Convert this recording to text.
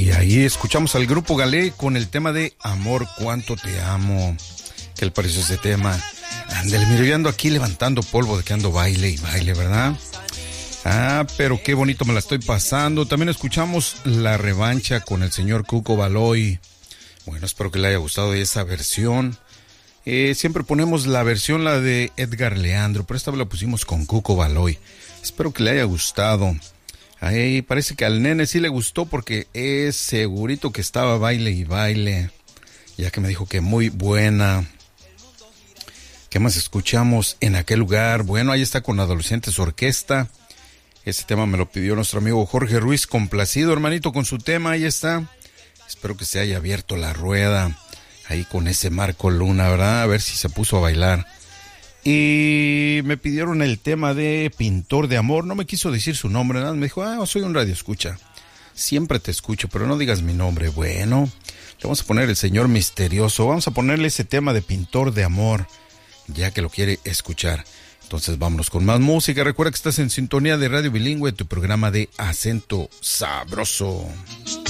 Y ahí escuchamos al Grupo Galé con el tema de Amor, cuánto te amo. ¿Qué le pareció ese tema? Ándale, mire, yo ando aquí levantando polvo de que ando baile y baile, ¿verdad? Ah, pero qué bonito me la estoy pasando. También escuchamos La Revancha con el señor Cuco Baloy. Bueno, espero que le haya gustado esa versión. Siempre ponemos la versión, la de Edgar Leandro, pero esta vez la pusimos con Cuco Baloy. Espero que le haya gustado. Ahí parece que al nene sí le gustó porque es segurito que estaba baile y baile, ya que me dijo que muy buena. ¿Qué más escuchamos en aquel lugar? Bueno, ahí está con Adolescentes Orquesta. Ese tema me lo pidió nuestro amigo Jorge Ruiz. Complacido, hermanito, con su tema. Ahí está. Espero que se haya abierto la rueda ahí con ese Marco Luna, ¿verdad? A ver si se puso a bailar. Y me pidieron el tema de Pintor de Amor. No me quiso decir su nombre, nada. Me dijo, soy un radioescucha. Siempre te escucho, pero no digas mi nombre. Bueno, le vamos a poner El Señor Misterioso. Vamos a ponerle ese tema de Pintor de Amor, ya que lo quiere escuchar. Entonces vámonos con más música. Recuerda que estás en sintonía de Radio Bilingüe, tu programa de acento sabroso.